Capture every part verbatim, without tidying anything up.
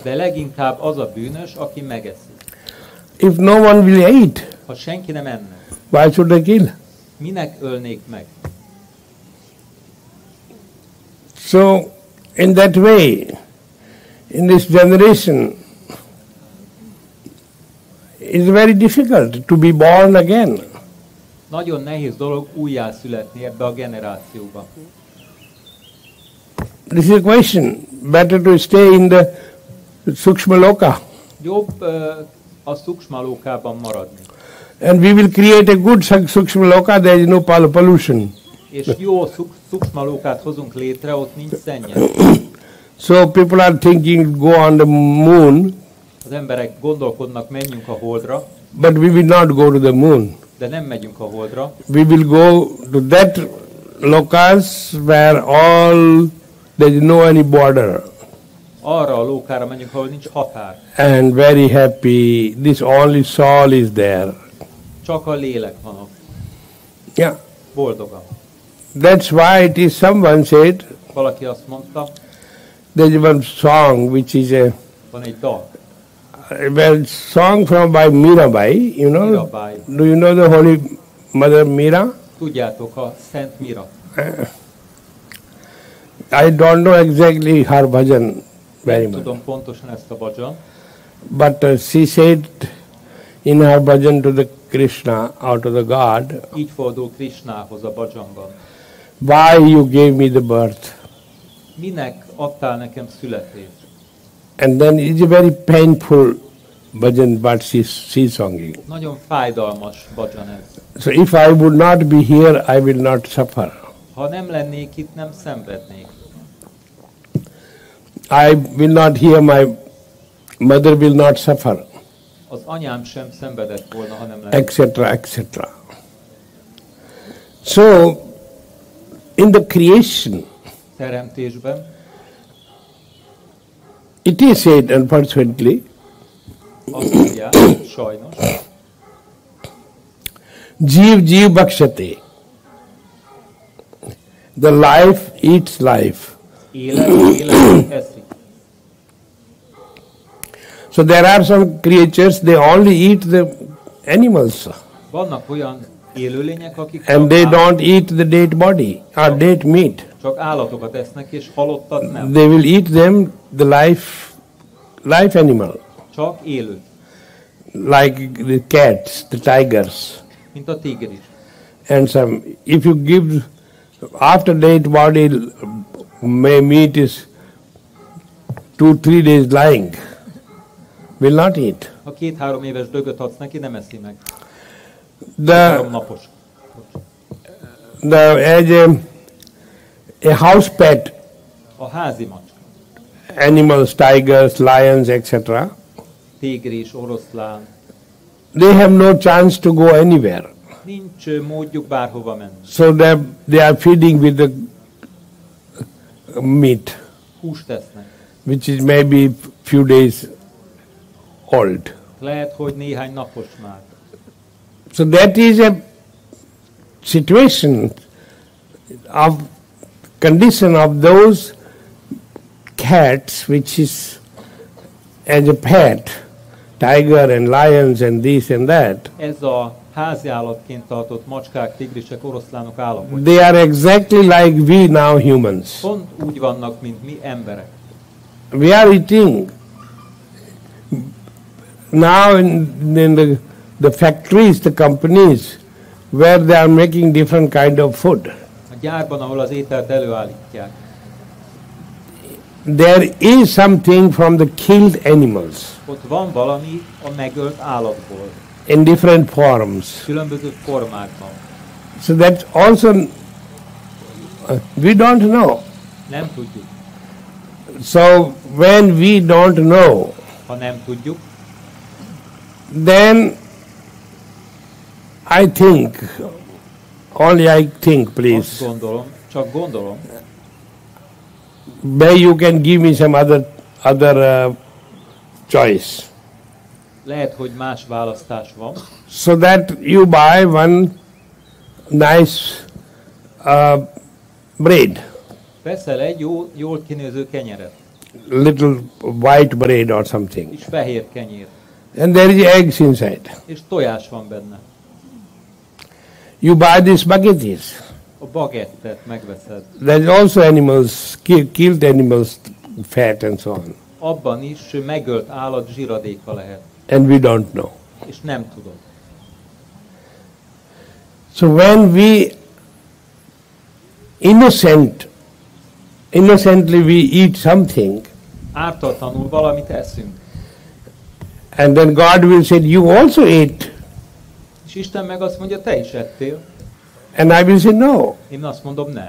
De leginkább az a bűnös, aki megeszi. If no one will eat, Ha senki nem enne, why should I kill? minek ölnék meg? So, in that way, in this generation, it's very difficult to be born again. Nagyon nehéz dolog újjászületni ebbe a generációba. This is a question. Better to stay in the Sukshma Loka. Jobb uh, a szuksmalókában maradni. And we will create a good Sukshma Loka, there is no pol- pollution. És jó szuk, szuksmalókát hozunk létre, ott nincs szennyezés. So people are thinking go on the moon, Az emberek gondolkodnak, menjünk a Holdra, but we will not go to the moon. de nem megyünk a Holdra. We will go to that lokas where all there is no any border Arra a lókára menjünk, ahol nincs határ. and very happy. This only soul is there. Csak a lélek van ott. Yeah, Boldogan. that's why it is. Someone said Valaki azt mondta, there is one song which is a van egy dal, well song from by Mirabai. You know, Mirabai. do you know the Holy Mother Mira? Tudjátok, a Szent Mira. I don't know exactly her bhajan very Nem much, tudom pontosan ezt a bhajan, but uh, she said in her bhajan to the Krishna or to the God, így fordul Krishnához a bhajanban. why you gave me the birth? Minek adtál nekem születést? And then it's a very painful bhajan what she's, she's singing. Nagyon fájdalmas bhajan ez. So if I would not be here, I will not suffer. Ha nem lennék itt, nem szenvednék. I will not hear, my mother will not suffer, Az anyám sem szenvedett volna, ha nem lenne. et cetera, et cetera. So, in the creation, Teremtésben it is said, unfortunately, azt mondják, sajnos, Jeev Jeev Bhakshate. The life eats life. élet, élet eszik. So there are some creatures, they only eat the animals Vannak olyan élőlények, akik and csak, they áll, don't eat the dead body or dead meat. csak állatokat esznek, és halottat nem. They will eat them, the life, life animal, Csak élőt, like the cats, the tigers. mint a tigris. And some, if you give after dead body, may meat is two, three days lying, will not eat. Ha két-három éves dögöt adsz neki, nem eszi meg. The Három napos. the as a, a house pet, A házi macska, animals, tigers, lions, et cetera, tigris, oroszlán, they have no chance to go anywhere. nincs ö, módjuk bárhova menni. So they they are feeding with the meat, Húst esznek. which is maybe few days old. Lehet, hogy néhány napos már. So that is a situation of condition of those cats which is as a pet, tiger and lions and this and that. Ez a háziállatként tartott macskák, tigrisek, oroszlánok állapot. They are exactly like we now humans. Pont úgy vannak, mint mi emberek. We are eating now in, in the, the factories, the companies, where they are making different kind of food. A gyárban, ahol az ételt előállítják, There is something from the killed animals ott van valami a megölt állatból, in different forms. különböző formákban. So that's also, uh, we don't know. Nem tudjuk. So when we don't know, Ha nem tudjuk, then I think, only I think, azt please, gondolom, csak gondolom, maybe you can give me some other other uh, choice, lehet, hogy más választás van, so that you buy one nice uh, bread, veszel egy jó, jól kinéző kenyeret, little white bread or something. És fehér kenyér. And there is eggs inside. És tojás van benne. You buy these spaghettis. A bagettet megveszed. There's also animals, ki- killed animals, fat and so on. Abban is megölt állat zsiradéka lehet. And we don't know. És nem tudod. So when we innocent, innocently we eat something, Ártatlanul valamit eszünk. and then God will say, you also ate. És Isten meg azt mondja, te is ettél. And I will say, no. Én azt mondom, nem.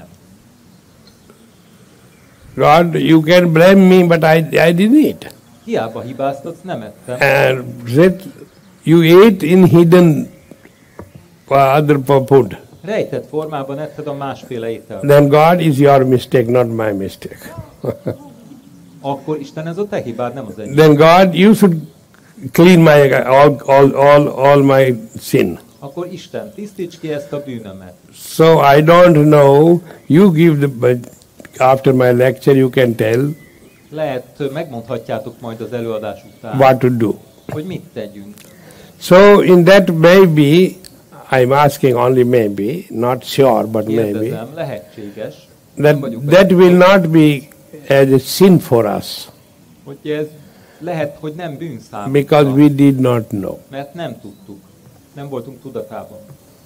God, you can blame me, but I, I didn't eat. Hiába hibáztatsz, nem ettem. And said, you ate in hidden uh, other food. Rejtett formában etted a másféle ételt. Then God is your mistake, not my mistake. Akkor Isten, ez a te hibád, nem az enyém. Then God, you should clean my all, all, all, all my sin. Akkor Isten, tisztíts ki ezt a bűnömet. So I don't know. You give the but after my lecture, you can tell Lehet, megmondhatjátok majd az előadás után, what to do. hogy mit tegyünk. So in that maybe, I'm asking only maybe, not sure, but maybe, Kérdezem, lehetséges, nem vagyok that that benne, will not be as a sin for us hogy ez lehet, hogy nem bűn because számunkra, we did not know. mert nem tudtuk, nem voltunk tudatában.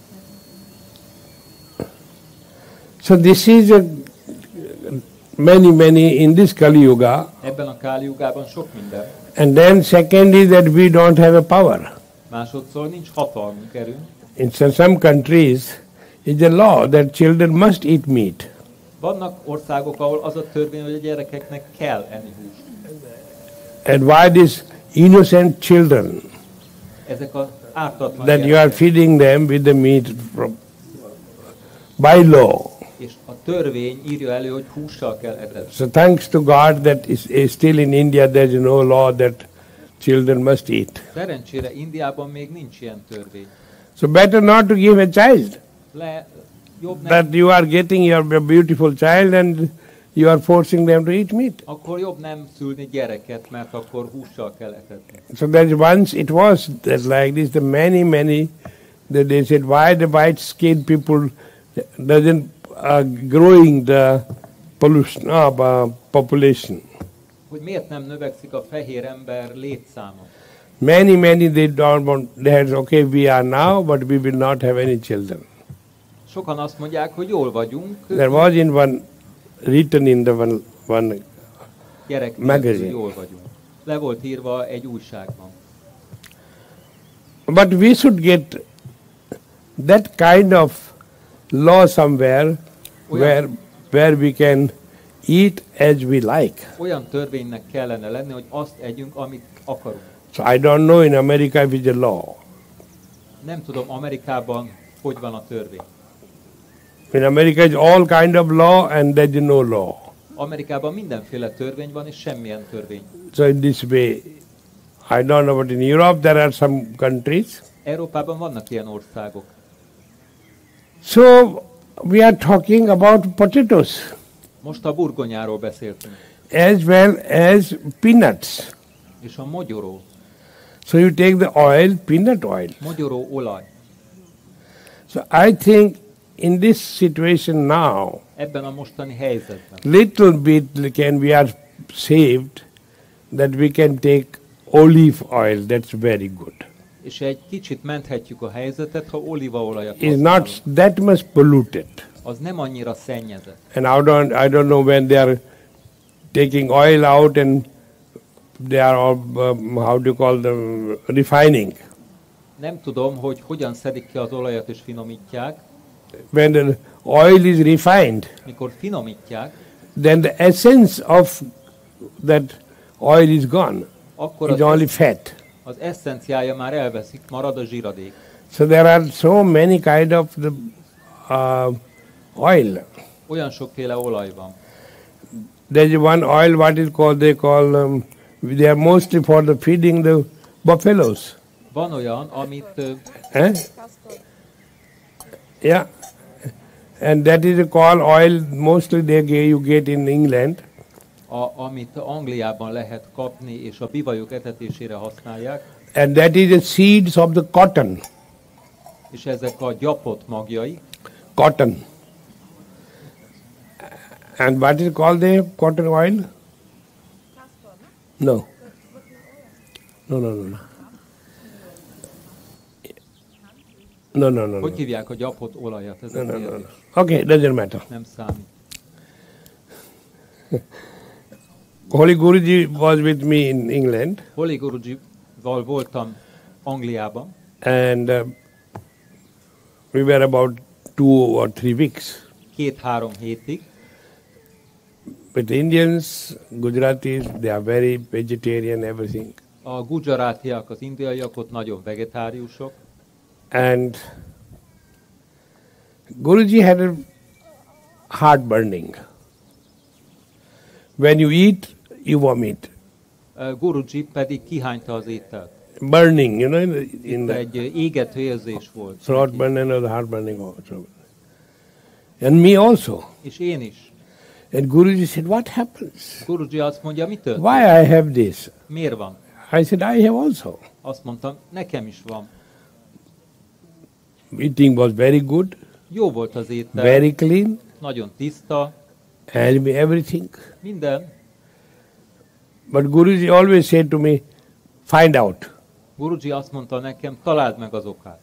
So this is a many many in this Kali Yuga, Ebben a Káli Jugában sok minden. and then second is that we don't have a power. Másodszor nincs hatalmunk, erőnk. In some some countries, it's a law that children must eat meat. Vannak országok, ahol az a törvény, hogy a gyerekeknek kell enni húst. And why these innocent children Ezek az ártatlan that you are gyerekek. feeding them with the meat from, by law? És a törvény írja elő, hogy hússal kell etetni. So thanks to God that is, is still in India there is no law that children must eat. Szerencsére Indiában még nincs ilyen törvény. So better not to give a child. Le, jobb nem, That you are getting your beautiful child and you are forcing them to eat meat. akkor jobb nem szülni gyereket, mert akkor hússal kell etetni. So that once it was that like this, the many, many, that they said why the white skinned people doesn't uh, growing the pollution, uh, uh, population. Hogy miért nem növekszik a fehér ember létszáma? Many, many they don't want, they had, okay, we are now, but we will not have any children. Sokan azt mondják, hogy jól vagyunk, There was in one, written in the one, one gyerek magazine. nélkül jól vagyunk. Le volt írva egy újságban. But we should get that kind of law somewhere where, where we can eat as we like. Olyan törvénynek kellene lenni, hogy azt együnk, amit akarunk. So I don't know in America if it's a law. Nem tudom, Amerikában hogy van a törvény. In America it's all kind of law and there's no law. Amerikában mindenféle törvény van, és semmilyen törvény. So in this way, I don't know, but in Europe there are some countries. Európában vannak ilyen országok. So we are talking about potatoes Most a burgonyáról beszéltünk, as well as peanuts. és a mogyoró, So you take the oil, peanut oil. mogyoró olaj. So I think in this situation now, Ebben a mostani helyzetben little bit can we are saved that we can take olive oil. That's very good. és egy kicsit menthetjük a helyzetet, ha olívaolajat It's not használunk. that much polluted. Az nem annyira szennyezett. And I don't, I don't know when they are taking oil out and they are all, um, how do you call them, refining. Nem tudom, hogy hogyan szedik ki az olajat és finomítják. When the oil is refined, Mikor finomítják, then the essence of that oil is gone. akkor It's az, only fat. az eszenciája már elveszik, marad a zsiradék. So there are so many kind of the uh, oil. Olyan sokféle olaj van. There's one oil, what is called, they call, um, they are mostly for the feeding the buffaloes. Van olyan, amit ö, Eh? Yeah. And that is a called oil, mostly they get, you get in England. a, amit Angliában lehet kapni, és a bivajok etetésére használják, And that is the seeds of the cotton. és ezek a gyapot magjai. Cotton. And what is called the cotton oil? No. No, no, no, no. No, no, no, no. Hogy hívják a gyapot olajat? Ez No, a no, no, no. kérdés. Okay, doesn't matter. Nem számít. Holy Guruji was with me in England, Holy Guruji-val voltam Angliában, and uh, we were about two or three weeks. két-három hétig. But the Indians, Gujaratis, they are very vegetarian, everything. A gujarátiak, az indiaiak ott nagyon vegetáriusok, And Guruji had a heartburning. When you eat, you vomit. Uh, Guruji pedig kihányta az ételt. Burning, you know, in the, in Itt the egy uh, égető érzés volt. throat neki. burning or the heart burning also. And me also. És én is. And Guruji said, what happens? Guruji azt mondja, mi történt? Why I have this? Miért van? I said, I have also. Azt mondtam, nekem is van. Eating was very good, Jó volt az étel, very clean, nagyon tiszta, and everything. minden. But Guruji always said to me, find out. Guruji azt mondta nekem, találd meg az okát.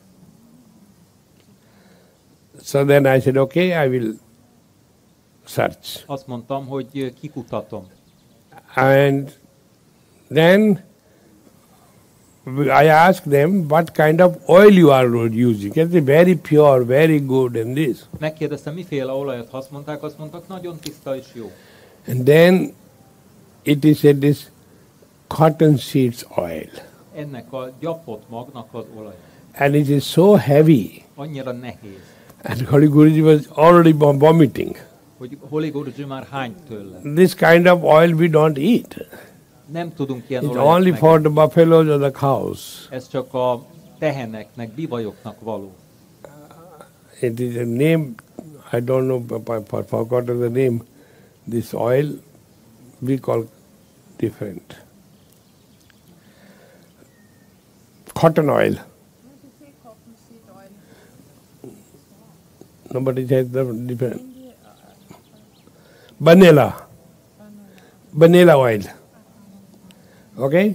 So then I said, okay, I will search. Azt mondtam, hogy uh, kikutatom. And then I asked them, what kind of oil you are using? They said, very pure, very good, and this. Megkérdeztem, miféle olajat használták, azt mondtak, nagyon tiszta és jó. And then it is said this cotton seeds oil. Ennek a gyapot magnak az olaja. And it is so heavy. Annyira nehéz, And Holy Guruji was already vom- vomiting. hogy Holy Guruji már hányt tőle. This kind of oil we don't eat. Nem tudunk ilyen It's olajat only meg. for the buffaloes or the cows. Ez csak a teheneknek, bivajoknak való. It is a name, I don't know, but I for- forgotten the name. This oil we call different. Cotton oil. No, but it has the different. Vanilla. Vanilla oil. Okay?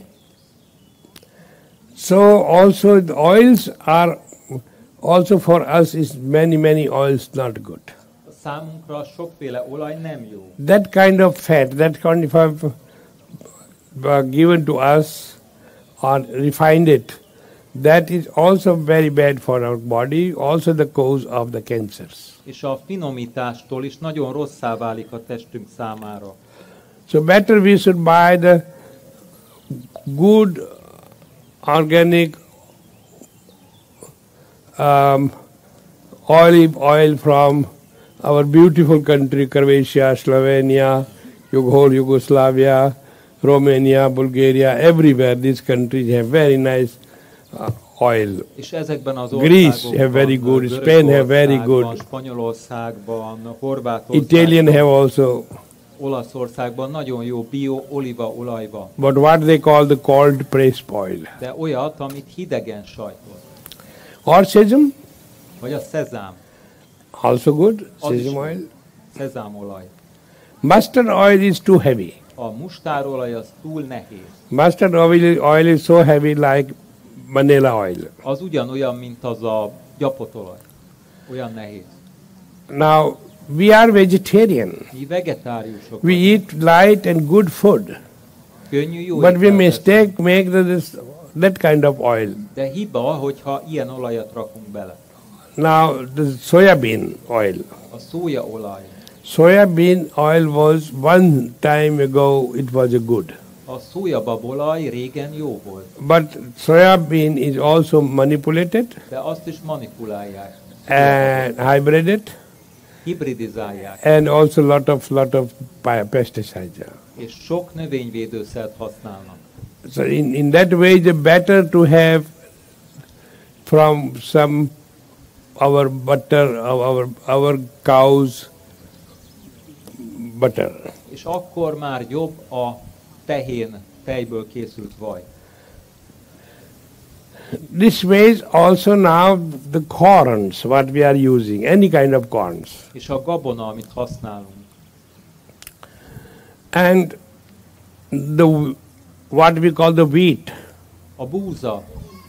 So also the oils are also for us is many, many oils not good. Számunkra sokféle olaj nem jó. That kind of fat, that kind of uh, given to us or refined it, that is also very bad for our body, also the cause of the cancers. És a finomítástól is nagyon rosszá válik a testünk számára. So better we should buy the good organic um, olive oil from our beautiful country, Croatia, Slovenia, Yug- whole Yugoslavia, Romania, Bulgaria, everywhere these countries have very nice uh, oil. És ezekben az Greece országokban, have very good, Spain have very Görögországban, good. Spanyolországban, Horvátországban, Italian have also. Olaszországban nagyon jó bio olívaolaj van. But what they call the cold pressed oil. De olyat, amit hidegen sajtol. Or sesame, Vagy a szezám. also good, Az is sesame jó. oil. Szezámolaj. Mustard oil is too heavy. A mustárolaj az túl nehéz. Mustard oil, oil is so heavy like vanilla oil. Az ugyanolyan, mint az a gyapotolaj. Olyan nehéz. Now, we are vegetarian. Mi vegetáriusok We vagyunk. eat light and good food. Könnyű, jó But we ételt mistake teszünk. make the, this, that kind of oil. De hiba, hogyha ilyen olajat rakunk bele. Now, the soya bean oil. A szójaolaj. Soya bean oil was one time ago, it was a good. A szójababolaj régen jó volt, But soya bean is also manipulated de azt is manipulálják, and hybrided hibridizálják, and also lot of lot of pi- pesticides. és sok növényvédőszert használnak. So in, in that way, the better to have from some our butter, our our cows, butter. És akkor már jobb a tehén, tejből készült vaj. This way also now the corns, what we are using, any kind of corns. És a gabona, amit használunk. And the what we call the wheat. A búza.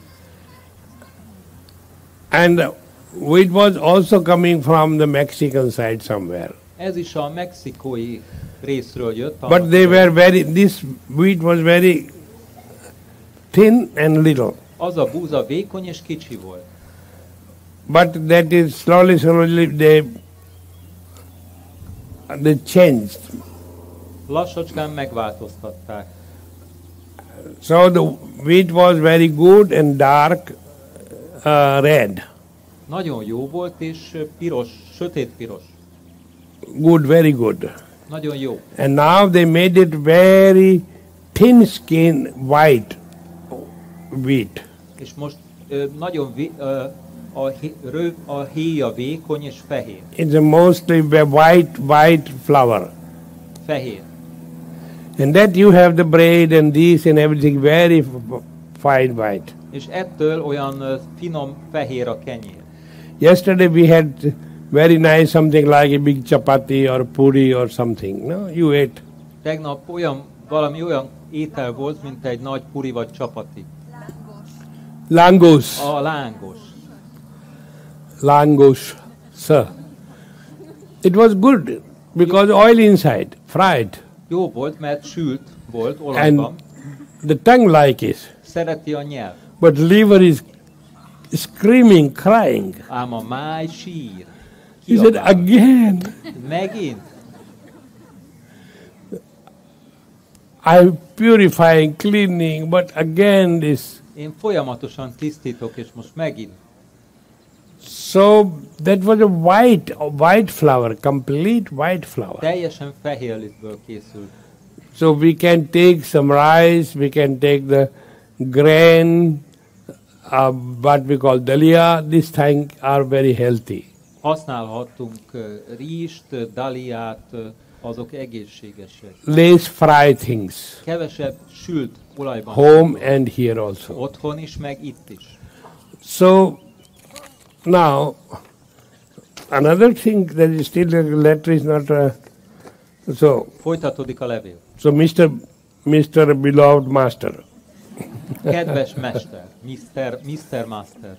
And wheat was also coming from the Mexican side somewhere. Ez is a mexikói részről jött. But they were very, this wheat was very thin and little. Az a búza vékony és kicsi volt. But that is slowly, slowly they, they changed. Lassacskán megváltoztatták. So the wheat was very good and dark uh, red. Nagyon jó volt és piros, sötét piros. Good, very good. Nagyon jó. And now they made it very thin skin white wheat. És most ö, nagyon vé, ö, a, hé, röv, a héja vékony és fehér. It's a mostly white, white flour. Fehér. And that you have the bread and this and everything very f- fine white. És ettől olyan ö, finom fehér a kenyér. Yesterday we had very nice something like a big chapati or puri or something. No, you ate. Tegnap olyan, valami olyan étel volt, mint egy nagy puri vagy csapati. Langus. A lángos. Langus, sir. It was good because oil inside, fried. Jó volt, mert sült volt olajban. And the tongue like it. Szereti a nyelv. But liver is screaming, crying. Ám a máj sír. He said, Kiabál. again. Megint? I'm purifying, cleaning, but again this. Én folyamatosan tisztítok, és most megint. So that was a white, a white flour, complete white flour. Teljesen fehér lisztből készült. So we can take some rice, we can take the grain, uh, what we call dalia. These things are very healthy. Használhattunk uh, rizst, uh, daliát, uh, azok egészségesek. Less fried things, Kevesebb sült olajban. home and here also. Otthon is, meg itt is. So now another thing that is still the letter is not. Uh, so Folytatódik a levél. so Mister Mister Beloved Master. Kedves mester, mister mister Master.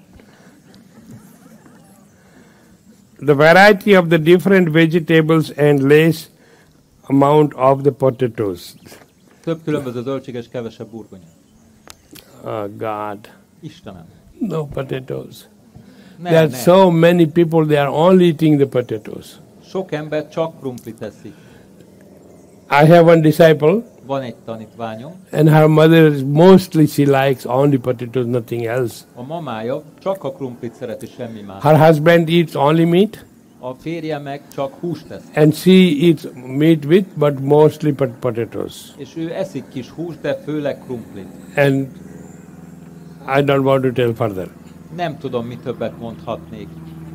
The variety of the different vegetables and less amount of the potatoes. Több különböző zöldség és kevesebb burgonya. Oh God, Istenem. no potatoes. Ne, There are ne. so many people, they are only eating the potatoes. Sok ember csak krumplit teszik. I have one disciple, Van egy tanítványom, and her mother is mostly she likes only potatoes, nothing else. a mamája csak a krumplit szereti, semmi más. Her husband eats only meat, A férje meg csak húst tesz. and she eats meat with, but mostly pot- potatoes. És ő eszik kis húst, de főleg krumplit. And I don't want to tell further. Nem tudom, mi többet mondhatnék.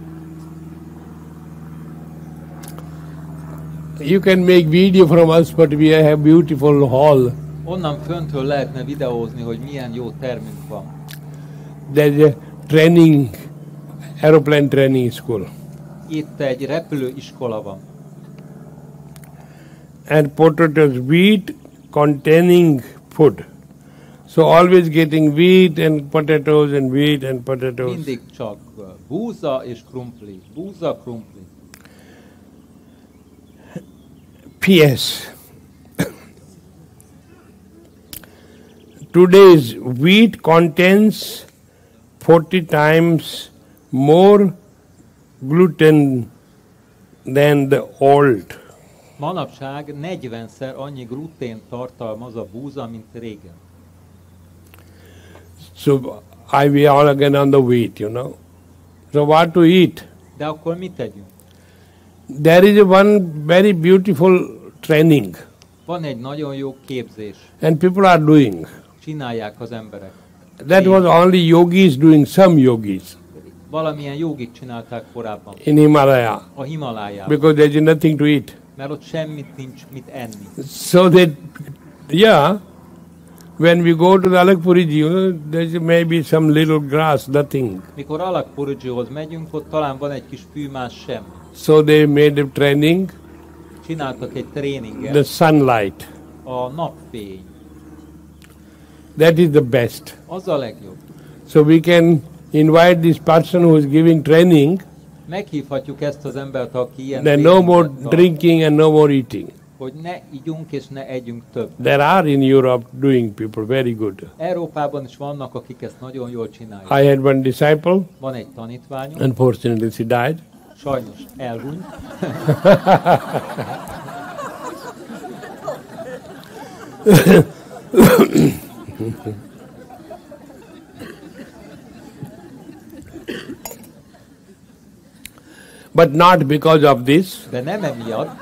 You can make video from us, but we have beautiful hall. Onnan föntről lehetne videózni, hogy milyen jó termünk van. There's a training, aeroplane training school. Itt egy repülőiskola van. And potatoes, wheat containing food. So always getting wheat and potatoes and wheat and potatoes. Mindig csak búza és krumpli. Búza, krumpli. P S Today's wheat contains forty times more gluten than the old. Manapság negyvenszer annyi glutén tartalmaz a búza, mint régen. So I we all again on the wheat, you know. So what to eat? De akkor mit tegyünk? There is a one very beautiful training, Van egy nagyon jó képzés. and people are doing. Csinálják az emberek. That was only yogis doing, some yogis Valamilyen jogit csinálták korábban. in Himalaya, A Himalájában. because there is nothing to eat. Mert ott semmit nincs mit enni. So that, yeah, when we go to the Alakpuriji, you know, there may be some little grass, nothing. Mikor Alakpurijihoz megyünk, ott talán van egy kis fűmás semmi. So they made a training, Csináltak egy tréninget. the sunlight. A napfény. That is the best. Az a legjobb. So we can invite this person who is giving training, Meghívhatjuk ezt az embert, aki ilyen then no more tréninget tart, drinking and no more eating. hogy ne igyunk és ne együnk több. There are in Europe doing people very good. Európában is vannak, akik ezt nagyon jól csinálják. I had one disciple, Van egy tanítványom, unfortunately she died. sajnos elhunyt. But not because of this. De nem emiatt.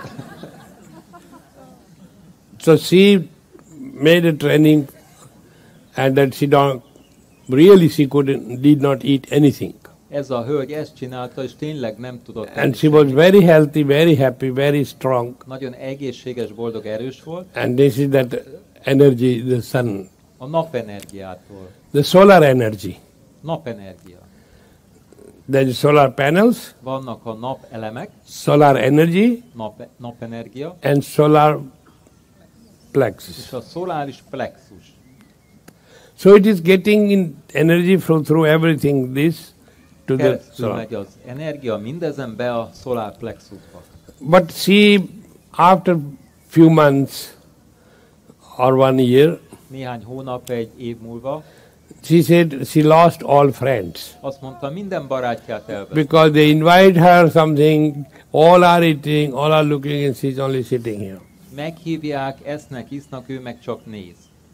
So she made a training and that she don't, really she couldn't, did not eat anything. Ez a hölgy ezt csinálta, és tényleg nem tudott. And she was very healthy, very happy, very strong. Nagyon egészséges, boldog, erős volt. And this is that energy, the sun, A napenergiától. the solar energy. Napenergia. There is solar panels, Vannak a napelemek, solar energy, nap, napenergia, and solar plexus. és a szoláris plexus. So it is getting in energy from through everything this to the Keresztül solar. megy az energia mindezen be a szolár plexusba. But she, after few months or one year, Néhány hónap, egy év múlva she said she lost all friends azt mondta, minden barátját elvett. because they invite her something, all are eating, all are looking, and she's only sitting here. Meghívják, esznek, isznak, ő meg csak néz.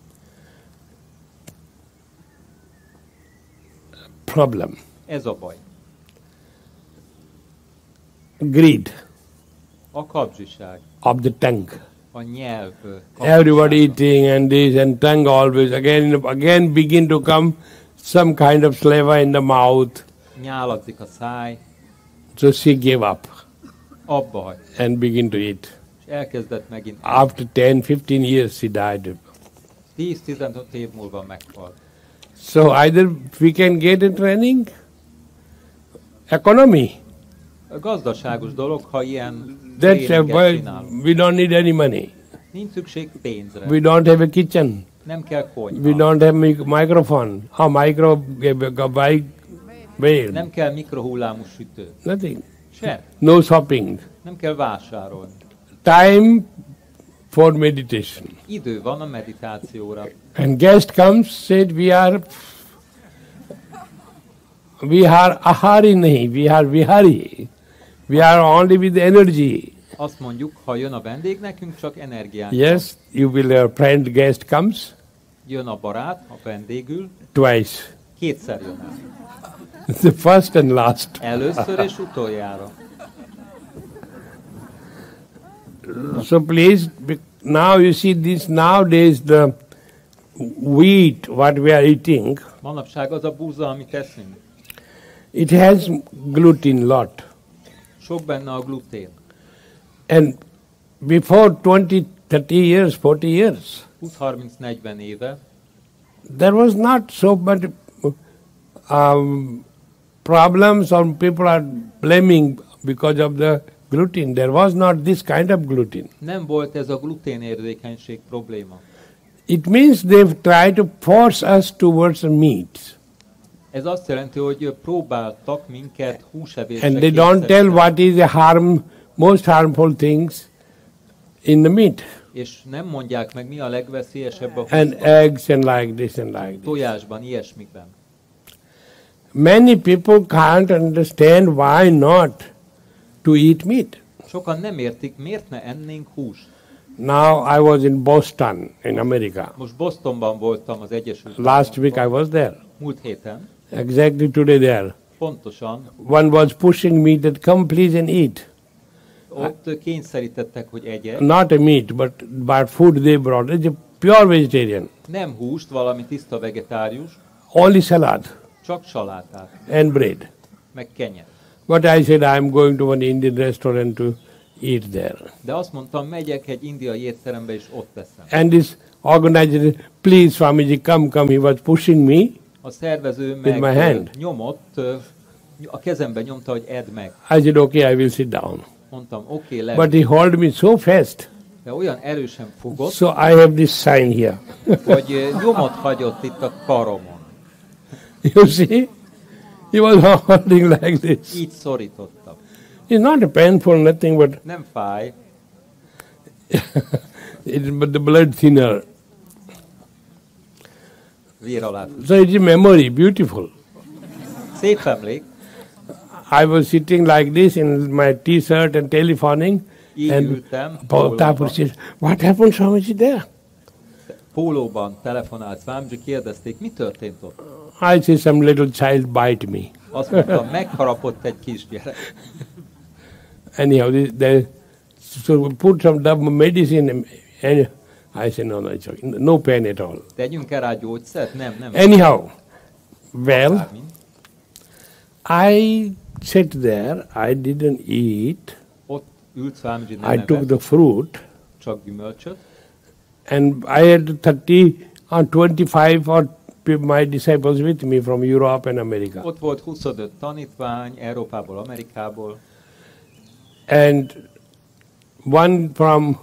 Problem. Ez a baj. Greed A kapzsiság, of the tongue. a nyelv. Everybody kapzsisága. eating and this and tongue always again again begin to come some kind of saliva in the mouth. Nyáladzik a száj, So she gave up abba hagy, and begin to eat. és elkezdett megint. After ten, fifteen years she died. tíz-tizenöt év múlva meghalt. So either we can get a training, economy. A gazdaságos dolog, ha ilyen That's a, tréninget why csinálunk. we don't need any money. Nincs szükség pénzre. We don't have a kitchen. Nem kell We konyha. don't have mic- microphone. A micro, buy, where? Nem kell mikrohullámú sütő. Nothing. Sem. No shopping. Nem kell vásárolni. Time for meditation. Idő van a meditációra. And guest comes, said we are, we are ahari nahi, we are vihari. We are only with energy. Azt mondjuk, ha jön a vendég, nekünk csak energiánk. Yes, you will, a friend guest comes Jön a barát, a vendégül, twice. kétszer jön el. The first and last. Először és utoljára. So please, be- now you see this nowadays the wheat what we are eating, Manapság az a búza, amit eszünk. it has gluten lot. Sok benne a glutén. And before twenty, thirty years, forty years, húsz-harminc-negyven éve there was not so much um, problems or people are blaming because of the gluten. There was not this kind of gluten. nem volt ez a gluténérzékenység probléma. It means they've tried to force us towards the meat. Ez azt jelenti, hogy próbáltak minket húsevésre And they don't tell what is the harm, most harmful things in the meat. És nem mondják meg, mi a legveszélyesebb a And húsban, eggs and like this and like this. tojásban, ilyesmikben. Many people can't understand why not to eat meat. Sokan nem értik, miért ne ennénk húst. Now I was in Boston in America. Most Bostonban voltam az Egyesült Last week I Államokban. was there. Múlt héten. Exactly today there. Pontosan. One was pushing me that come please and eat. Ott kényszerítettek, hogy egyek. Not a meat, but, but food they brought. It's a pure vegetarian. Nem húst, valami tiszta vegetárius, Only salad csak salátát, and bread. meg kenyet. But I said I'm going to one Indian restaurant to eat there. De azt mondtam, megyek egy indiai étterembe, és ott teszem. And this organizer, please Swamiji, come, come, he was pushing me. A szervező With my hand. meg nyomott, ö, a kezembe nyomta, hogy edd meg. I said, okay, I will sit down. Mondtam, oké, okay, But le. he held me so fast. De olyan erősen fogott, So I have this sign here. hogy ö, nyomot hagyott itt a karomon. You see? He was holding like this. Így szorítottam. It's not a painful, nothing but, Nem fáj, it's but the blood thinner. vér alá. So it's a memory, beautiful. Szép emlék, I was sitting like this in my t-shirt and telephoning, így and ültem, Paul Thakur pólóban, says, what happened, Swamiji, there? pólóban telefonált Swamiji, kérdezték, mi történt ott? I say, some little child bite me. Azt mondta, megharapott egy kisgyerek. Anyhow, this, they so we put some double medicine, and I said, no, no, it's okay. No pain at all. Tegyünk el rá gyógyszert? Nem, nem. Anyhow, well, Bármint. I sat there, I didn't eat, Ott ült Swamiji, nem I took evett, the fruit, csak gyümölcsöt, and I had thirty or twenty-five or my disciples with me from Europe and America. ott volt huszonöt tanítvány, Európából, Amerikából, And one from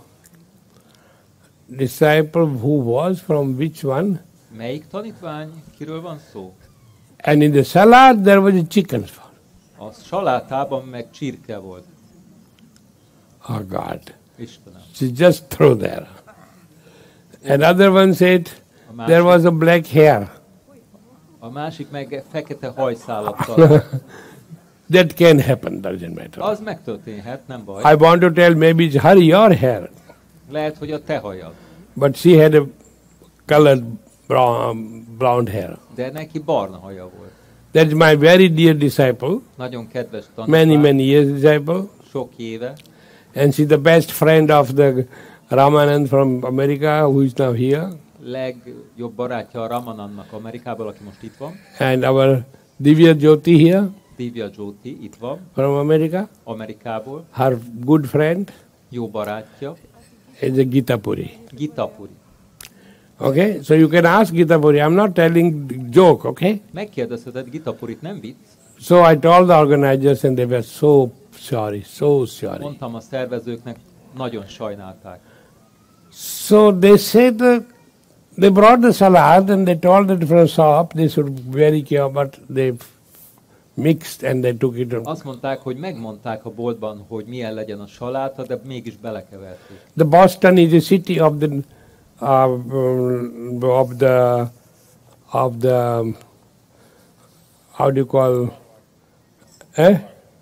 disciple who was from which one? melyik tanítvány, kiről van szó? And in the salad there was a chicken. A salátában meg csirke volt. Oh God. Istenem. She just threw there. Another one said A there másik, was a black hair. a másik meg fekete hajszálakkal. That can happen, doesn't matter. Az megtörténhet, nem baj. I want to tell maybe it's her, your hair. Lehet, hogy a te hajad. But she had a colored brown, blonde hair. De neki barna haja volt. That's my very dear disciple, Nagyon kedves many, tanítvány, many years disciple. sok éve. And she's the best friend of the Ramanand from America, who is now here. Legjobb barátja a Ramanannak Amerikából, aki most itt van. And our Divya Jyoti here Divya Jyoti itt van, from America. Amerikából. Her good friend Jó barátja. is a Gita Puri. Gita Puri. Okay, so you can ask Gita Puri. I'm not telling joke, okay? Megkérdezheted Gita Purit, nem vicc. So I told the organizers and they were so sorry, so sorry. Mondtam a szervezőknek, nagyon sajnálták. So they said that they brought the salad and they told that from shop they should be very careful, but they mixed and they took it. Azt mondták, hogy megmondták a boltban, hogy milyen legyen a saláta, de mégis belekeverték. The Boston is a city of the uh, um, of the of the how do you call eh?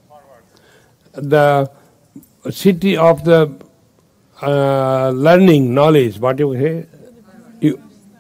The city of the uh, learning knowledge. What you say? You,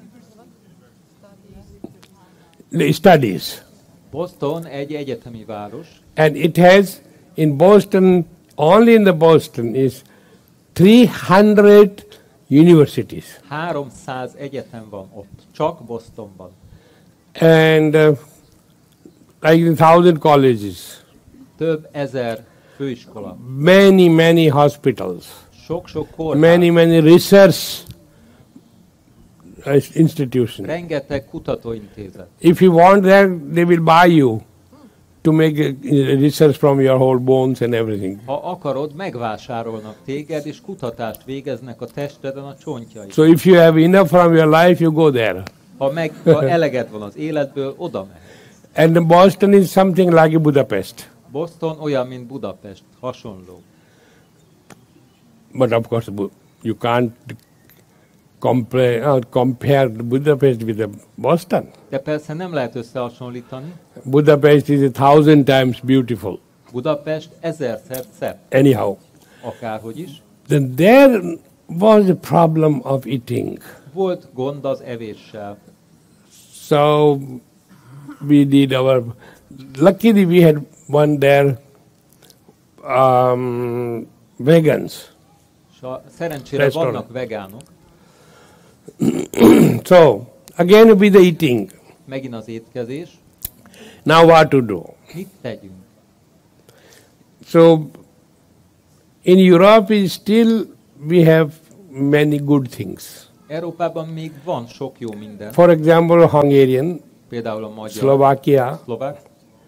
the studies. Boston egy egyetemi város, And it has, in Boston, only in the Boston, is three hundred universities. háromszáz egyetem van ott, csak Bostonban. And uh, like a thousand colleges. Több ezer főiskola, Many, many hospitals. sok-sok kórház, Many, many research uh, institutions. rengeteg kutatóintézet. If you want that, they will buy you to make uh, research from your whole bones and everything. Ha akarod, megvásárolnak téged, és kutatást végeznek a testeden a csontjaid. So if you have enough from your life, you go there. Ha meg ha eleged van az életből, oda megy. And the Boston is something like a Budapest. Boston olyan, mint Budapest, hasonló. But of course, Bu- you can't compare, uh, compare Budapest with the Boston. De persze nem lehet összehasonlítani. Budapest is a thousand times beautiful. Budapest ezerszer szebb, Anyhow, akárhogy is. then there was a problem of eating. Volt gond az evéssel. So we did our. Luckily, we had one there. Um, vegans. És a, szerencsére Restaurant. vannak vegánok, So again, with the eating. megint az étkezés. Now what to do? Mit tegyünk? So In Europe, is still we have many good things. Európában még van sok jó minden. For example, Hungarian, Például a magyar, Slovakia, szlovák,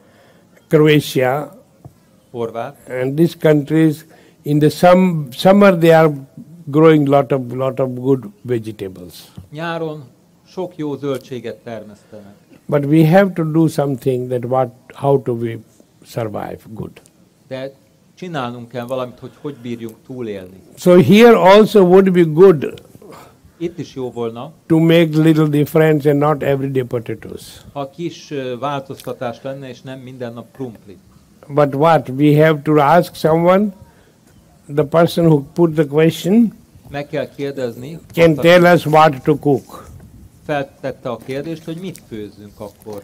Croatia, horvát. and these countries, in the sum, summer they are growing lot of lot of good vegetables. Nyáron sok jó zöldséget termesztenek. But we have to do something that what how to we survive good. De csinálnunk kell valamit, hogy hogy bírjunk túlélni. So here also would be good Itt is jó volna, to make little difference and not everyday potatoes. ha kis ö, változtatás lenne, és nem minden nap krumpli. But what? We have to ask someone, the person who put the question Meg kell kérdezni, can azt, tell us what to cook. feltette a kérdést, hogy mit főzzünk akkor.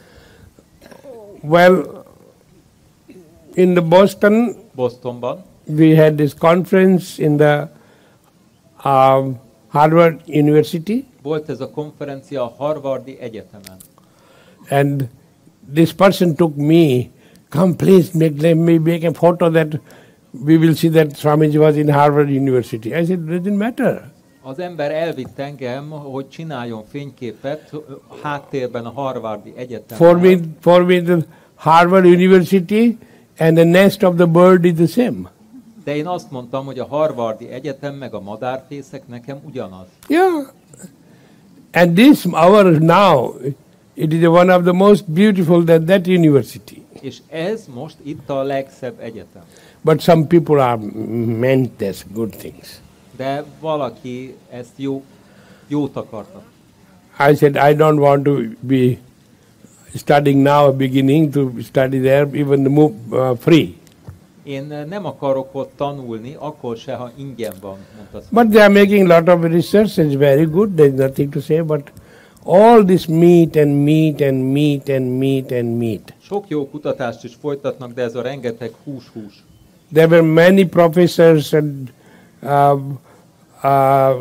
Well, in the Boston, Bostonban we had this conference in the um, Harvard University, volt ez a konferencia a Harvardi Egyetemen. and this person took me, come please make, let me make a photo that we will see that Swamiji was in Harvard University. I said, it doesn't matter. Az ember elvitt engem, hogy csináljon fényképet háttérben a Harvardi Egyetemen. For me, for me the Harvard University and the nest of the bird is the same. De én azt mondtam, hogy a Harvardi Egyetem meg a madárfészek nekem ugyanaz. Yeah. And this our now, it is one of the most beautiful than that university. És ez most itt a legszebb egyetem. But some people are meant as good things. De valaki ezt jó, jót akarta. I said, I don't want to be studying now, beginning to study there, even the move, uh, free. Én nem akarok ott tanulni, akkor se, ha ingyen van, mondta. But they are making a lot of research, it's very good, there's nothing to say, but all this meat and meat and meat and meat and meat. Sok jó kutatást is folytatnak, de ez a rengeteg hús-hús. There were many professors and uh, uh,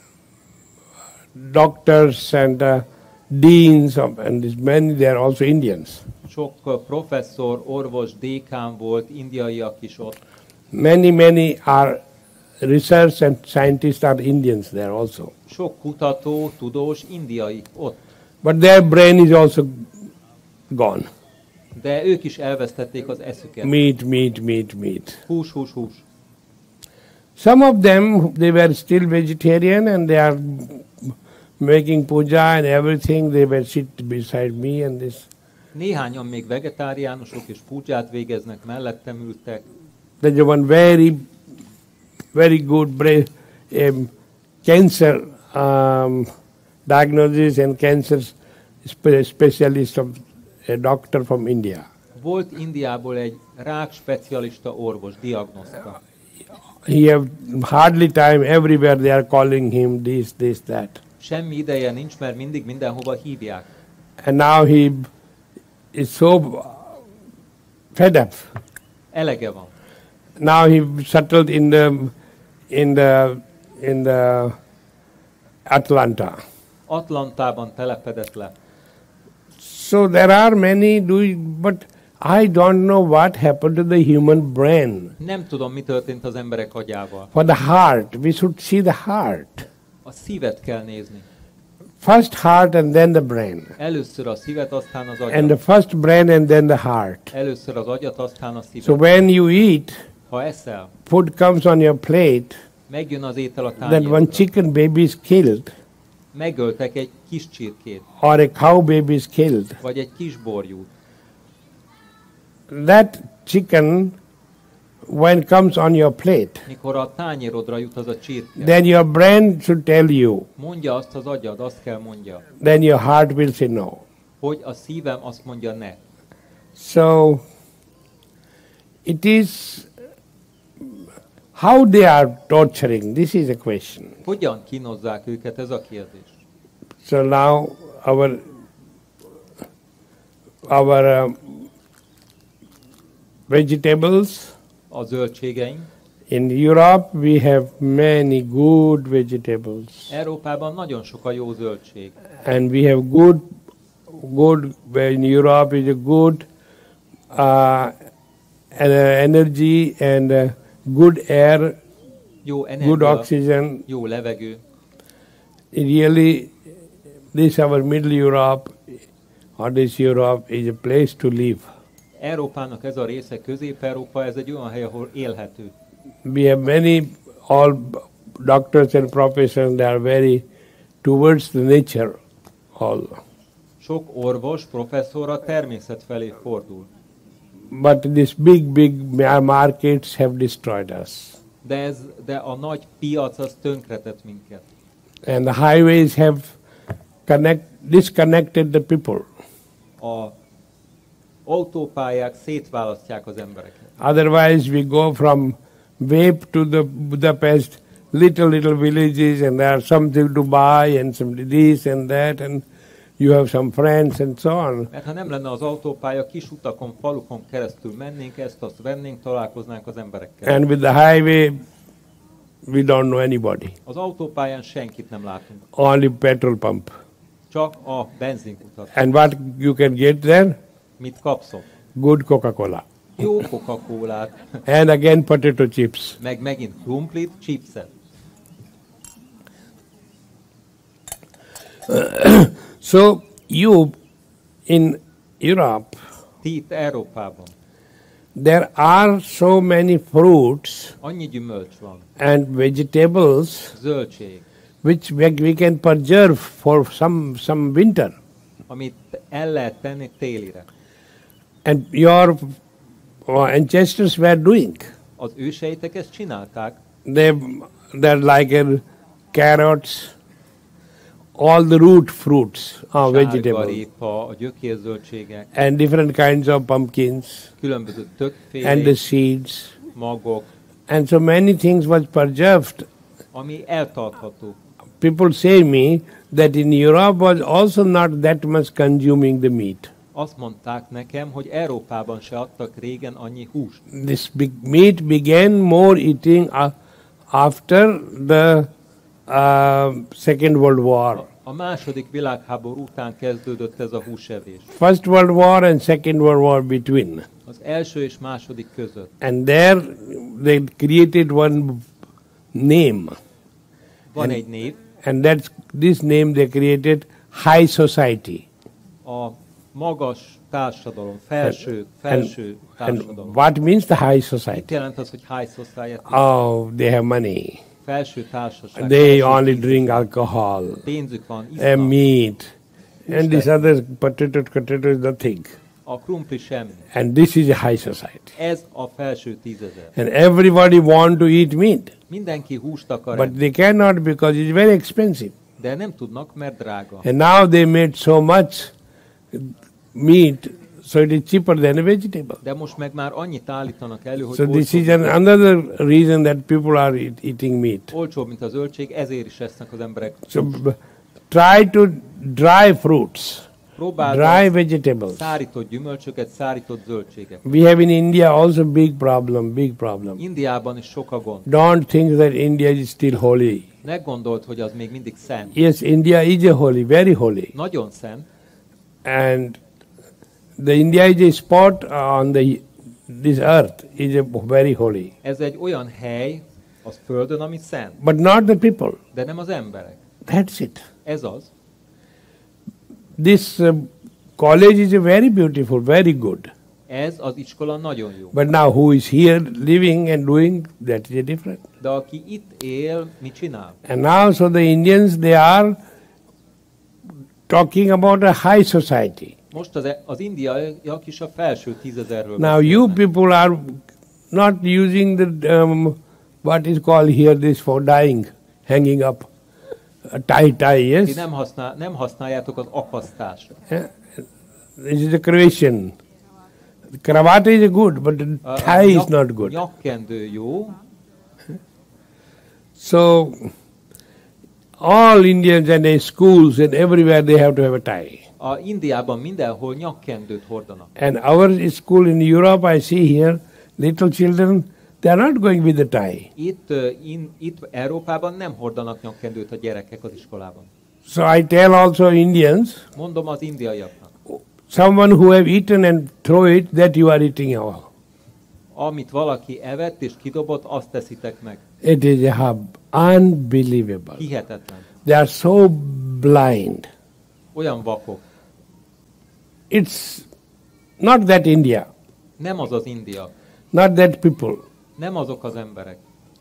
doctors and uh, deans, of, and this many, they are also Indians. Sok uh, professzor, orvos, dékán volt, indiaiak is ott. Many, many are research and scientists are Indians there also. Sok kutató, tudós, indiai ott. But their brain is also gone. De ők is elvesztették az eszüket. Meat, meat, meat, meat. Hús, hús, hús. Some of them, they were still vegetarian and they are making puja and everything. They were sit beside me and this. Néhányan még vegetáriánusok és púdzsát végeznek, mellettem ültek. There's one very, very good bra- um, cancer um, diagnosis and cancer spe- specialist of a doctor from India. Volt Indiából egy rák specialista orvos, diagnoszta. He have hardly time, everywhere they are calling him this, this, that. Semmi ideje nincs, mert mindig mindenhova hívják. And now he is so fed up. Elege van. Now he settled in the in the in the Atlanta. Atlantában telepedett le. So there are many doing, but I don't know what happened to the human brain. Nem tudom, mi történt az emberek agyával. For the heart, we should see the heart. A szívet kell nézni. First heart and then the brain. Először a szívet, aztán az And agyat. the first brain and then the heart. Először az agyat, aztán a So szívet. when you eat, Ha eszel, food comes on your plate, megjön az étel a then one tányérodra. chicken baby is killed, Megöltek egy kis csirkét, or a cow baby is killed. vagy egy kis borjút. That chicken, when it comes on your plate, Mikor a tányérodra jut az a csirke, then your brain should tell you, mondja azt az agyad, azt kell mondja, then your heart will say no. hogy a szívem azt mondja ne. So, it is how they are torturing, this is a question. Hogyan kínozzák őket, ez a kérdés. So now our our um, vegetables A zöldségeink. in Europe, we have many good vegetables, Európában nagyon sok a jó zöldség. and we have good good in Europe is a good uh, and, uh, energy and uh, good air jó good energia, oxygen. jó levegő. It really, this our Middle Europe or this Europe is a place to live. Európának ez a része, Közép-Európa, ez egy olyan hely, ahol élhető. We have many, all doctors and professors, they are very towards the nature all. Sok orvos, professzor a természet felé fordul. But these big, big markets have destroyed us. De, ez, de a nagy piac az tönkretett minket. And the highways have connect, disconnected the people. A autópályák szétválasztják az embereket. Otherwise we go from Vape to the Budapest, little, little villages, and there are something to buy and some this and that, and you have some friends and so on. Mert ha nem lenne az autópálya, kis utakon, falukon keresztül mennénk, ezt azt vennénk, találkoznánk az emberekkel. And with the highway, we don't know anybody. Az autópályán senkit nem látunk. Only petrol pump. Csak a benzinkutat. And what you can get there? Mit kapszok? Good Coca-Cola. Jó Coca-Colát. And again potato chips. Meg megint krumplit, chipset. So you, in Europe, Ti itt Európában. there are so many fruits Annyi gyümölcs van. and vegetables Zöldség. which we, we can preserve for some, some winter. Amit el lehet tenni télire. And your uh, ancestors were doing. Az őseitek ezt csinálták. They, they're like uh, carrots, all the root fruits are vegetables, Sárgarépa, a gyökérzöldségek, and different kinds of pumpkins, különböző and the többféle seeds, magok, and so many things was preserved. ami eltartható. People say me that in Europe was also not that much consuming the meat. Azt mondták nekem, hogy Európában se adtak régen annyi húst. This big meat began more eating uh, after the uh, Second World War. A második világháború után kezdődött ez a húsevés. First World War and Second World War between. Az első és második között. And there they created one name. Van And- egy név, And that's this name they created High Society. a magas társadalom, felső, felső And társadalom. what means the High Mit society? jelent az, hogy high society? Oh, they have money. Felső társaság. They felső only tíz- drink alcohol Pénzük van, and isznak. meat. And this other potato, potato is nothing. A krumpli semmi. And this is a high society. Ez a felső tízezer. And everybody want to eat meat. Mindenki húst akar But enni, they cannot because it's very expensive. de nem tudnak, mert drága. And now they made so much meat, so it is cheaper than a vegetable. De most meg már annyit állítanak elő, hogy So this olcsóbb, is an, another reason that people are eat, eating meat. olcsóbb, mint a zöldség, ezért is esznek az emberek. So b- try to dry fruits, dry Próbálnak vegetables. szárított gyümölcsöket, szárított zöldséget. We have in India also big problem, big problem. Indiában is sok a gond. Don't think that India is still holy. Ne gondold, hogy az még mindig szent. Yes, India is a holy, very holy. Nagyon szent, And the India is a spot on the this earth is a very holy. ez egy olyan hely az földön, ami szent, But not the people. de nem az emberek. That's it. Ez az. This uh, college is a very beautiful, very good. Ez az iskola nagyon jó. But now who is here living and doing, that is a different. De aki itt él, mit csinál? And now so the Indians, they are talking about a high society. Most az, az indiaiak is a felső tízezerről Now you beszélnek. people are not using the, um, what is called here this for dyeing, hanging up, a tie tie, Ti yes? nem, használ, nem használjátok az akasztást. Yeah. This is a Croatian. Cravat is good, but the A- a tie is nyak- not good. Nyakkendő jó, So all Indians and their schools and everywhere they have to have a tie. a Indiában mindenhol nyakkendőt hordanak. And our school in Europe, I see here, little children, they are not going with the tie. Itt, ö, in, itt Európában nem hordanak nyakkendőt a gyerekek az iskolában. So I tell also Indians, Mondom az indiaiaknak, someone who have eaten and throw it, that you are eating all. amit valaki evett és kidobott, azt teszitek meg. It is a hub. Unbelievable. Hihetetlen. They are so blind. Olyan vakok. It's not that India, Nem az az India. not that people. Nem azok az emberek.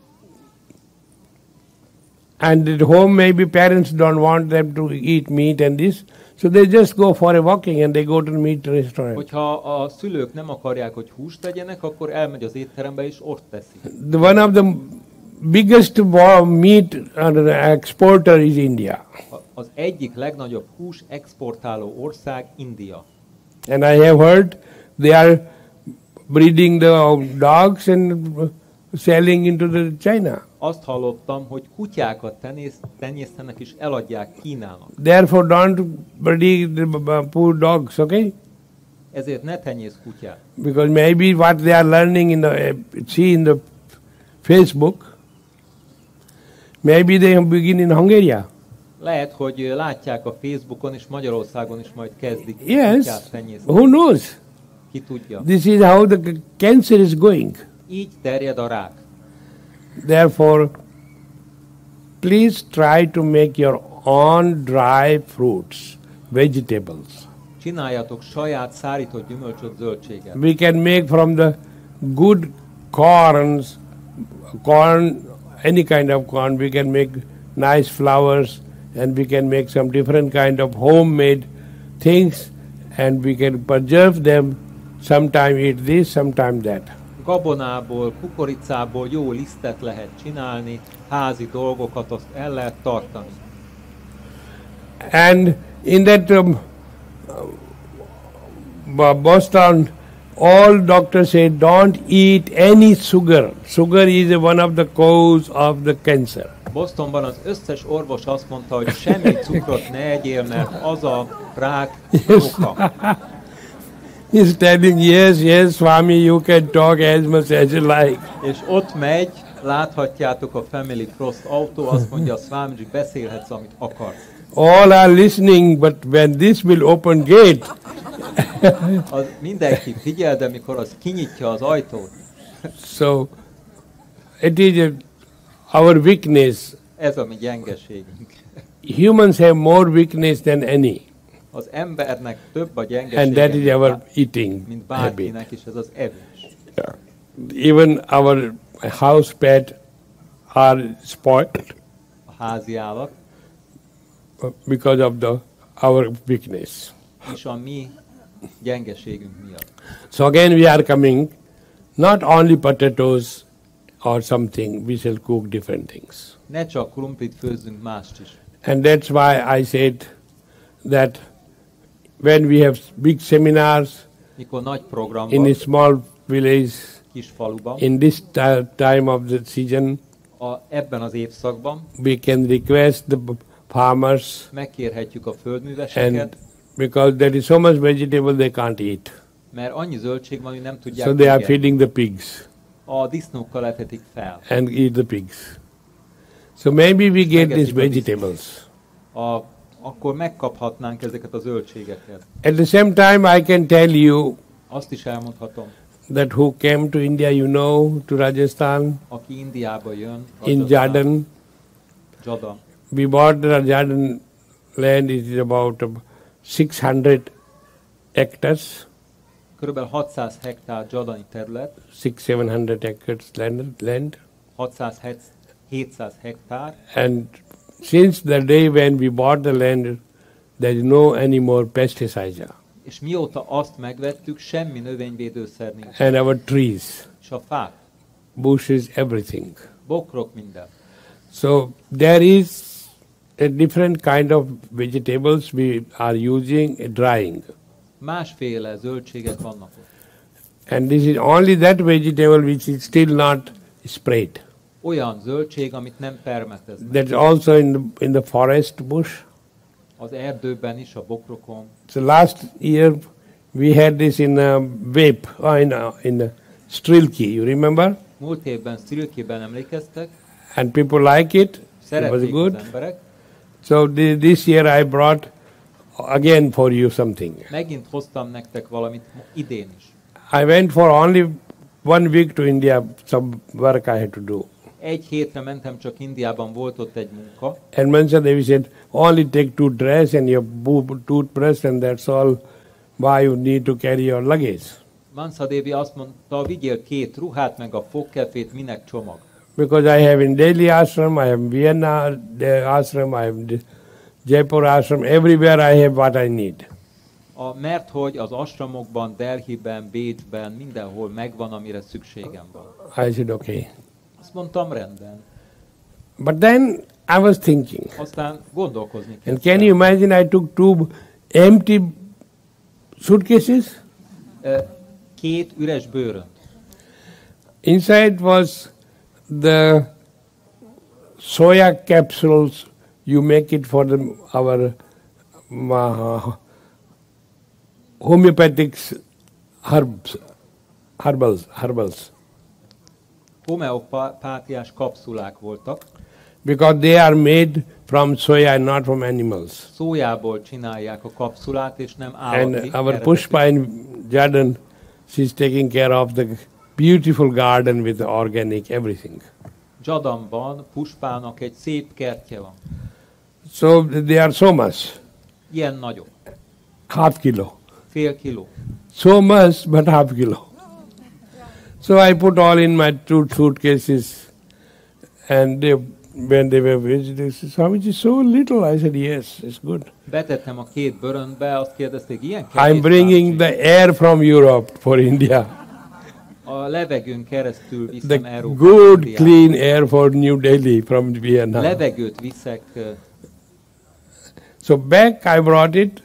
And at home maybe parents don't want them to eat meat and this, so they just go for a walking and they go to the meat restaurant. Hogyha a szülők nem akarják, hogy húst tegyenek, akkor elmegy az étterembe és ott teszi. The one of the biggest wa- meat exporter is India. A- Az egyik legnagyobb hús exportáló ország India. And I have heard they are breeding the dogs and selling into the China. Azt hallottam, hogy kutyákat tenész- tenyésztenek és eladják Kínának. Therefore, don't breed the b- b- poor dogs, okay? Ezért ne tenyész kutyát. Because maybe what they are learning in the see in the Facebook, maybe they begin in Hungary. Lehet, hogy ö, látják a Facebookon és Magyarországon is majd kezdik Yes, kutyát tenyészteni. who knows? Ki tudja. This is how the c- cancer is going. Így terjed a rák. Therefore, please try to make your own dry fruits, vegetables. Csináljatok saját szárított gyümölcsöt, zöldséget. We can make from the good corns, corn, any kind of corn, we can make nice flowers and we can make some different kind of homemade things and we can preserve them, sometime eat this, sometime that. Gabonából, kukoricából jó lisztet lehet csinálni, házi dolgokat azt el lehet tartani. And in that um, uh, Boston, all doctors say don't eat any sugar. Sugar is one of the cause of the cancer. Bostonban az összes orvos azt mondta, hogy semmi cukrot ne egyél, mert az a rák oka. He's telling, yes, yes, Swami, you can talk as much as you like. És ott megy, láthatjátok a Family Frost autó, azt mondja a Swamiji, beszélhetsz, amit akarsz. All are listening, but when this will open gate, Az mindenki figyel, de mikor az kinyitja az ajtót, so it is a, our weakness. ez a mi gyengeségünk. Humans have more weakness than any, Az embernek több a and that gyengesége, is our mint, eating mint habit. bárkinek, és ez az evés. Even our house pet are spoiled A házi állat, because of the our weakness. és a mi gyengeségünk miatt. So again we are coming, not only potatoes or something, we shall cook different things. Ne csak krumplit főzzünk, mást is. And that's why I said that when we have big seminars Mikor nagy program in van, a small village, kis faluban, in this ti- time of the season, a, ebben az évszakban we can request the b- farmers, megkérhetjük a földműveseket, and because there is so much vegetable they can't eat. mert annyi zöldség van, hogy nem tudják So they are megenni. feeding the pigs A disznókkal etetik fel. and eat the pigs. So maybe we get these Megeszik a disznót. vegetables. A, akkor megkaphatnánk ezeket a zöldségeket. At the same time, I can tell you Azt is elmondhatom, that who came to India, you know, to Rajasthan, aki Indiába jön, in Rajasthan, Jordan, Jada, we bought the Jordan land, it is about um, six hundred hectares, körülbelül hatszáz hektár jadani terület, six, seven hundred hectares land, land. hatszáz hétszáz hektár, And since the day when we bought the land, there is no any more pesticide. és mióta azt megvettük, semmi növényvédőszer nincs. And our trees, És a fák, bushes, everything. bokrok, minden. So there is a different kind of vegetables we are using, uh, drying. Másféle zöldségek vannak ott. And this is only that vegetable which is still not sprayed. Olyan zöldség, amit nem permeteznek. That's also in the, in the forest bush. Az erdőben is, a bokrokon. So last year we had this in uh, Vape, uh, in, uh, in uh, Strilki, you remember? Múlt évben Szilkében emlékeztek, And people like it. It was szerették good. az emberek. So the, this year I brought again for you something. Megint hoztam nektek valamit idén is. I went for only one week to India, some work I had to do. egy hétre mentem csak Indiában, volt ott egy munka. And Mansa Devi said, only take two dress and your toothbrush and that's all why you need to carry your luggage. Mansa Devi azt mondta, vigyél két ruhát, meg a fogkefét, minek csomag. Because I have in Delhi ashram, I have Vienna ashram, I have Jaipur ashram, everywhere I have what I need. A, mert hogy az ashramokban, Delhiben, Bécsben, mindenhol megvan, amire szükségem van. I said, okay. Azt mondtam, rendben. But then I was thinking. Aztán gondolkozni kezdtem. And can you imagine I took two empty suitcases? Két üres bőrönt. Inside was the soya capsules. You make it for the, our uh, homeopathic herbs, herbals, herbals. Homeopátiás kapszulák voltak. Because they are made from soya, not from animals. Szójából csinálják a kapszulát, és nem állati. And our Pushpa in Jordan, she's taking care of the beautiful garden with the organic everything. Jadamban Pushpának egy szép kertje van. So they are so much. Ilyen nagyok. Half kilo. Fél kiló. So much, but half kilo. So I put all in my two suitcases, and they, when they were visiting, they said, "Swamiji, so little." I said, "Yes, it's good." Betettem a két bőröntbe, azt kérdezték, ilyen kevés? I'm bringing the air from Europe for India. A levegőn keresztül viszem The Európát. good, clean air for New Delhi from Vietnam. Levegőt viszek. Uh, So back I brought it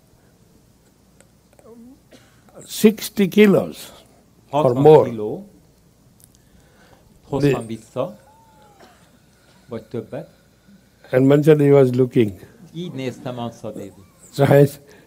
sixty kilos or more. Kiló. Hoztam vissza, vagy többet. And Mansa Devi was looking. Így néztem Mansa Devi. So I,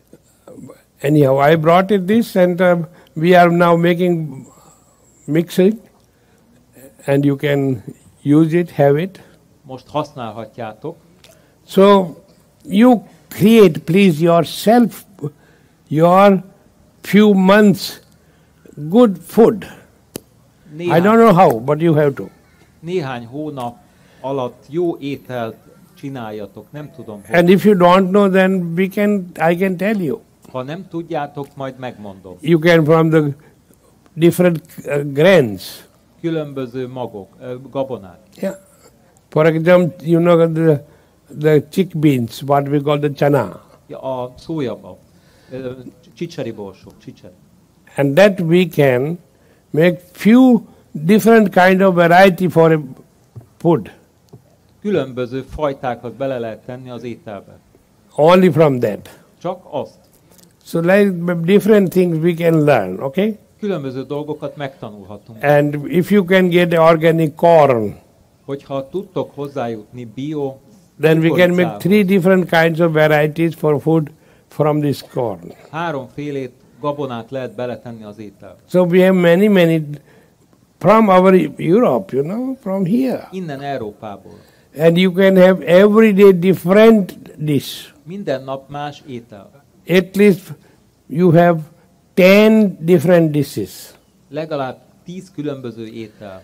anyhow, I brought it this, and uh, we are now making mixing, and you can use it, have it. Most használhatjátok. So you create, please, yourself, your few months good food. Néhány, I don't know how, but you have to. Néhány hónap alatt jó ételt csináljatok, nem tudom hogy. And if you don't know, then we can, I can tell you. Ha nem tudjátok, majd megmondom. You can from the different uh, grains. Különböző magok, uh, gabonák. Yeah. For example, you know the the chickpeas, what we call the chana. Ja, a szójabab, uh, csicseri borsok, csicseri. And that we can make few different kind of variety for a food. Különböző fajtákat bele lehet tenni az ételbe. Only from that. Csak azt. So like different things we can learn, okay? Különböző dolgokat megtanulhatunk. And if you can get organic corn, Hogyha tudtok hozzájutni bio, then we can make three different kinds of varieties for food from this corn. háromfélét gabonát lehet beletenni az ételbe. So we have many, many from our Europe, you know, from here. Innen Európából. And you can have every day different dish. Minden nap más étel. At least you have ten different dishes. Legalább tíz különböző étel.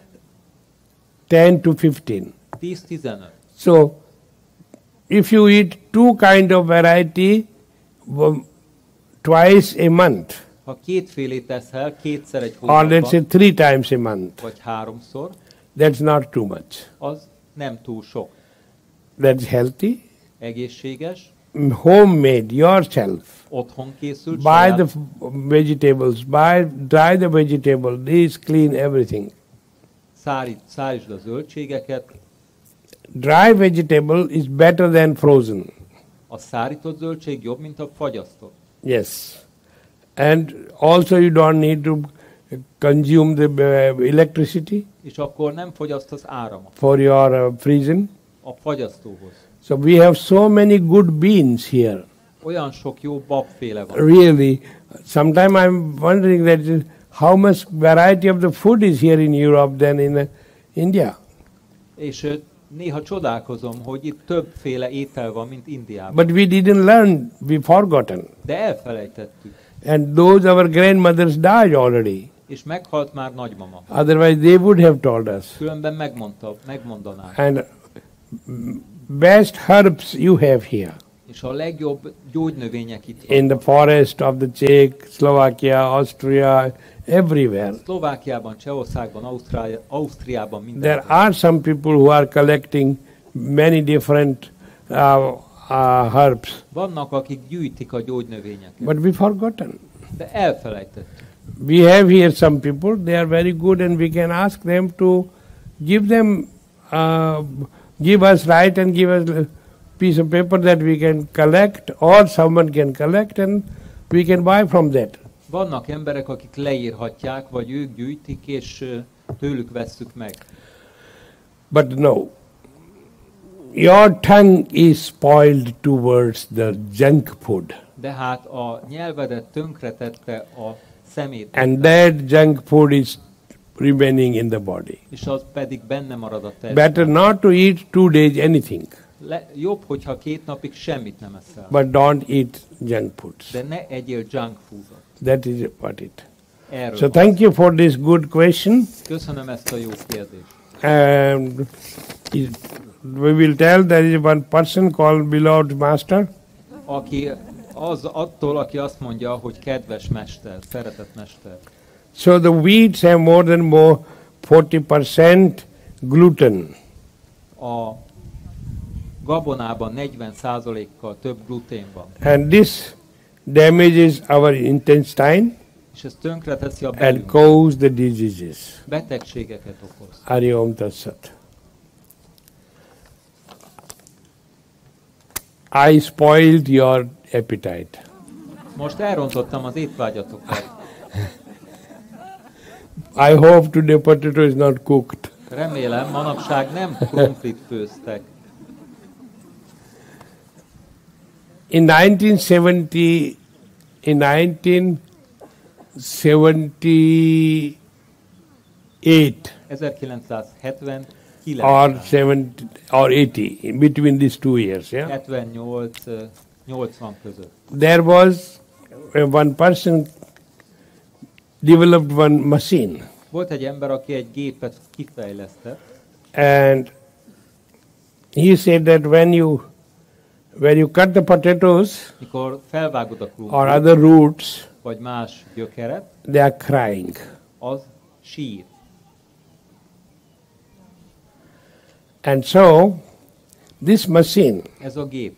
ten to fifteen. tíz-tizenöt. So if you eat two kind of variety um, twice a month, Ha kétfélét teszel, kétszer egy or let's say hónapban, three times a month, vagy háromszor, that's not too much. az nem túl sok. That's healthy. Egészséges, Homemade, yourself. otthon készült, Buy saját, the f- vegetables, buy, dry the vegetable, this, clean everything. szárít, szárítsd a zöldségeket. Dry vegetable is better than frozen. A szárított zöldség jobb, mint a fagyasztott. Yes. And also you don't need to consume the uh, electricity És akkor nem fogyaszt az áramot for your uh, freezing. a fagyasztóhoz. So we have so many good beans here. Olyan sok jó babféle van. Really, sometimes I'm wondering that uh, how much variety of the food is here in Europe than in uh, India. És ö, néha csodálkozom, hogy itt többféle étel van, mint Indiában. But we didn't learn, we forgotten. De elfelejtettük. And those our grandmothers died already. És meghalt már nagymama. Otherwise they would have told us. Különben megmondta, megmondanák. And best herbs you have here. És a legjobb gyógynövények itt in the forest of the Czech, Slovakia, Austria, everywhere. Szlovákiában, Csehországban, Ausztrália, Ausztriában minden. There are some people who are collecting many different uh, uh, herbs. Vannak, akik gyűjtik a gyógynövényeket. But we forgotten. De elfelejtettük. We have here some people, they are very good and we can ask them to give them, uh, give us right and give us a piece of paper that we can collect or someone can collect and we can buy from that. Vannak emberek, akik leírhatják, vagy ők gyűjtik, és tőlük vesszük meg. But no. Your tongue is spoiled towards the junk food. De hát a nyelvedet tönkretette a szemét. And that junk food is remaining in the body. És az pedig benne marad a testben. Better not to eat two days anything. Le, jobb, hogyha két napig semmit nem eszel. But don't eat junk foods. De ne egyél junk foodot. That is about it. Erről So van. thank you for this good question. Köszönöm ezt a jó kérdést. And it- we will tell there is one person called beloved master. Aki az attól, aki azt mondja, hogy kedves mester, szeretett mester. So the wheats have more than more forty percent gluten. A gabonában negyven százalékkal több glutén van. And this damages our intestine És ez tönkreteszi a and belünket. cause the diseases. Betegségeket okoz. Hari Om Tat Sat. I spoiled your appetite. Most elrontottam az étvágyatokat. I hope today potato is not cooked. Remélem, manapság nem krumplit főztek. In nineteen seventy, in nineteen seventy-eight ezerkilencszázhetvenkilenc or seventy or eighty, in between these two years, yeah, hetvennyolc nyolcvan között. there was uh, one person developed one machine, Volt egy ember, aki egy gépet kifejlesztett, and he said that when you when you cut the potatoes mikor felvágod a or krumplit, other roots, vagy más gyökeret, they are crying. az sír. And so, this machine, Ez a gép.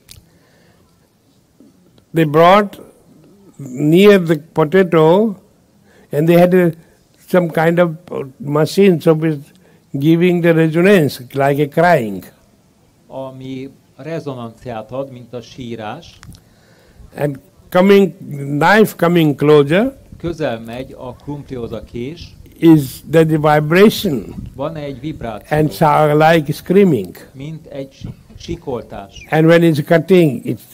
they brought near the potato and they had a, some kind of machine, so it's giving the resonance like a crying. Ami rezonanciát ad, mint a sírás, And coming, knife coming closer közel megy a krumplihoz a kés, is the, the vibration van egy vibráció, and sound like screaming. mint egy si- sikoltás. And when it's cutting, it's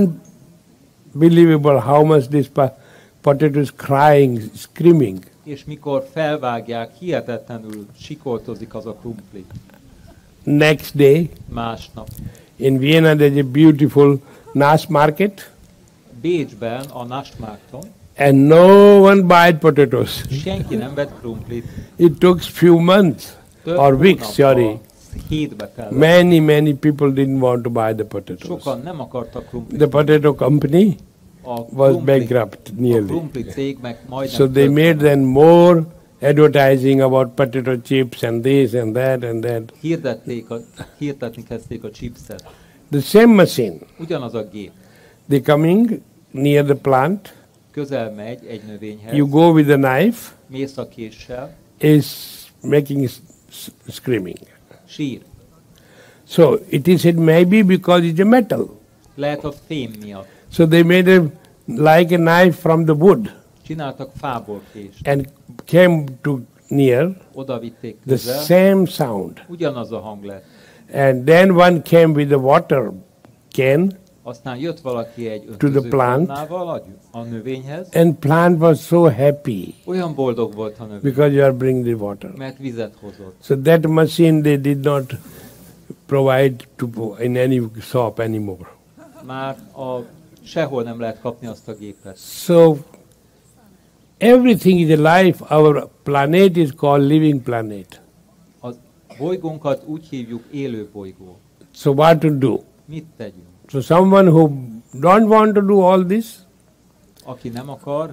unbelievable how much this po- potato is crying, screaming. És mikor felvágják, hihetetlenül sikoltozik az a krumpli. Next day, Másnap. in Vienna, there's a beautiful Nass market, Bécsben, a Naschmarkton and no one buyed potatoes. senki nem vett krumplit. It took few months Több or weeks, hónapba, sorry. hétbe kellett. Many, many people didn't want to buy the potatoes. Sokan nem akartak krumplit. The potato company A was krumpli- bankrupt A nearly. krumpli cég meg majdnem So they tönkre made ment. then more advertising about potato chips and this and that and that. Hirdették a, hirdetni kezdték a chipset. The same machine, Ugyanaz a gép. they coming near the plant, Közel megy egy növényhez, you go with the knife, mész a késsel, is making s- s- screaming. sír. So it is it may be because it's a metal. Lehet a fém miatt. So they made a like a knife from the wood Csináltak fából kést. and came to near Oda vitték the közel. same sound. Ugyanaz a hang lett. And then one came with a water can Aztán jött valaki egy the öntöző plant. kannával a, a növényhez. and plant was so happy Olyan boldog volt a növény, because you are bringing the water. mert vizet hozott. So that machine they did not provide to in any shop anymore. Már a, sehol nem lehet kapni azt a gépet. So everything is alive. Our planet is called living planet. A bolygónkat úgy hívjuk élő bolygó. So what to do? Mit tegyünk? So someone who don't want to do all this, Aki nem akar